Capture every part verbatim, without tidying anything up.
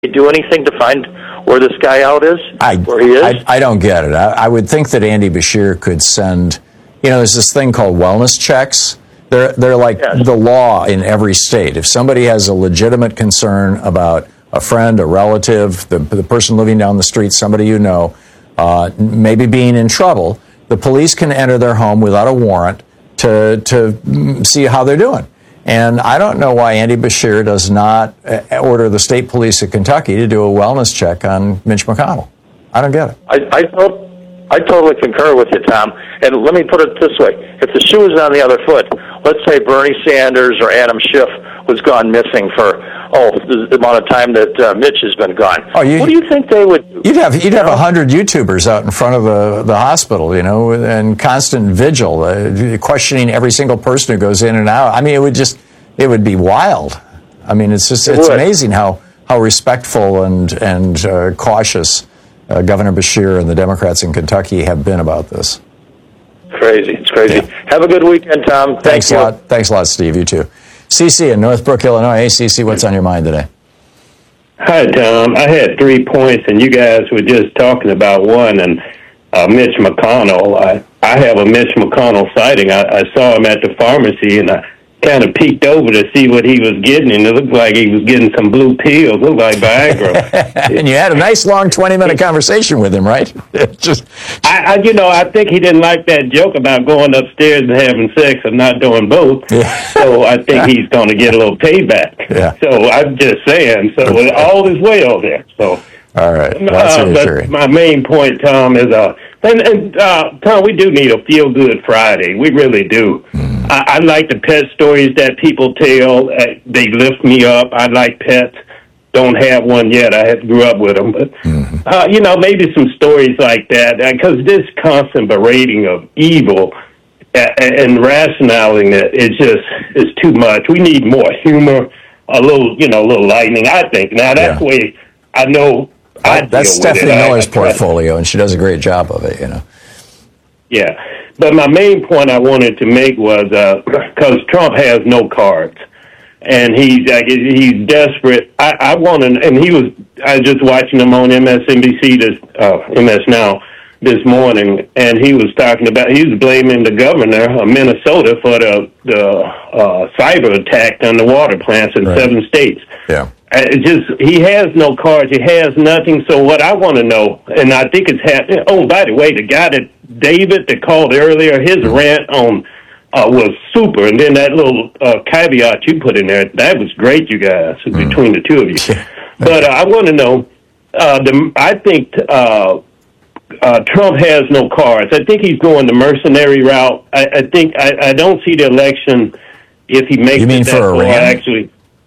do anything to find where this guy out is? I, where he is? I, I don't get it. I, I would think that Andy Beshear could send, you know, there's this thing called wellness checks. They're, they're like yes. the law in every state. If somebody has a legitimate concern about a friend, a relative, the, the person living down the street, somebody you know, uh, maybe being in trouble, the police can enter their home without a warrant to, to see how they're doing. And I don't know why Andy Beshear does not order the state police of Kentucky to do a wellness check on Mitch McConnell. I don't get it. I, I, to- I totally concur with you, Tom. And let me put it this way. If the shoe was on the other foot, let's say Bernie Sanders or Adam Schiff was gone missing for, oh, the amount of time that uh, Mitch has been gone. Oh, you, what do you think they would do? You'd have you'd have a hundred YouTubers out in front of the, the hospital, you know, and constant vigil, uh, questioning every single person who goes in and out. I mean, it would just, it would be wild. I mean, it's just, it it's would. amazing how, how respectful and, and uh, cautious uh, Governor Beshear and the Democrats in Kentucky have been about this. Crazy. It's crazy. Yeah. Have a good weekend, Tom. Thank Thanks you. a lot. Thanks a lot, Steve. You too. Cece in Northbrook, Illinois. Hey, Cece, what's on your mind today? Hi, Tom. I had three points, and you guys were just talking about one, and uh, Mitch McConnell. I, I have a Mitch McConnell sighting. I, I saw him at the pharmacy, and I kind of peeked over to see what he was getting, and it looked like he was getting some blue pills. It looked like Viagra. And you had a nice, long twenty-minute conversation with him, right? Just, I, I, you know, I think he didn't like that joke about going upstairs and having sex and not doing both. Yeah. So I think he's going to get a little payback. Yeah. So I'm just saying. So all is well there. So. All right. That's uh, but my main point, Tom, is uh, and, and uh, Tom, we do need a feel good Friday. We really do. Mm. I, I like the pet stories that people tell. Uh, they lift me up. I like pets. Don't have one yet. I had grew up with them, but mm-hmm. uh, you know, maybe some stories like that. Because uh, this constant berating of evil uh, and rationalizing it is just is too much. We need more humor, a little, you know, a little lightning. I think now that's yeah. the way I know. I That's Stephanie Miller's I, I portfolio, and she does a great job of it, you know. Yeah. But my main point I wanted to make was because uh, Trump has no cards, and he's uh, he's desperate. I, I want to, and he was, I was just watching him on M S N B C, this, uh, M S Now, this morning, and he was talking about, he was blaming the governor of Minnesota for the, the uh, cyber attack on the water plants in right. seven states. Yeah. It just he has no cards. He has nothing. So what I want to know, and I think it's happening. Oh, by the way, the guy that David that called earlier, his mm-hmm. rant on uh, was super. And then that little uh, caveat you put in there, that was great, you guys, mm-hmm. between the two of you. But uh, I want to know. Uh, the I think uh, uh, Trump has no cards. I think he's going the mercenary route. I, I think I, I don't see the election if he makes. You mean it that for Iran? Actually.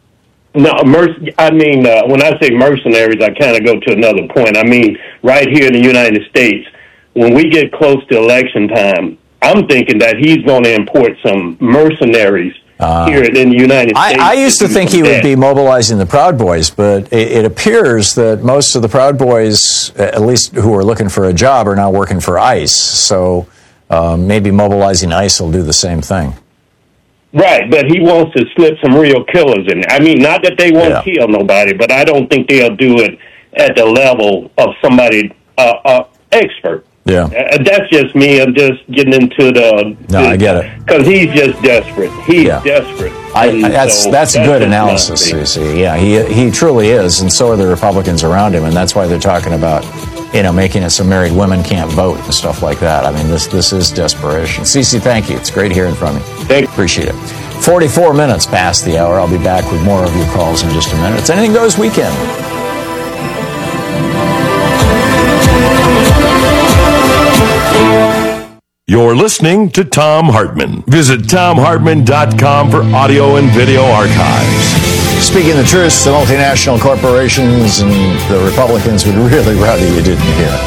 No, merc- I mean, uh, when I say mercenaries, I kind of go to another point. I mean, right here in the United States, when we get close to election time, I'm thinking that he's going to import some mercenaries uh, here in the United States. I, I used to think he would be mobilizing the Proud Boys, but it, it appears that most of the Proud Boys, at least who are looking for a job, are now working for ICE. So um, maybe mobilizing ICE will do the same thing. Right, but he wants to slip some real killers in there. I mean, not that they won't yeah. kill nobody, but I don't think they'll do it at the level of somebody uh, uh, expert. Yeah, uh, that's just me. I'm just getting into the. No, the, I get it. Because he's just desperate. He's yeah. desperate. I, I, that's so that's, that's good analysis, you see. Yeah, he he truly is, and so are the Republicans around him, and that's why they're talking about, you know, making it so married women can't vote and stuff like that. I mean, this this is desperation. Cece, thank you. It's great hearing from you. Thank you. Appreciate it. forty-four minutes past the hour. I'll be back with more of your calls in just a minute. It's Anything Goes Weekend. You're listening to Thom Hartmann. Visit Thom Hartmann dot com for audio and video archives. Speaking the truth, the multinational corporations and the Republicans would really rather you didn't hear.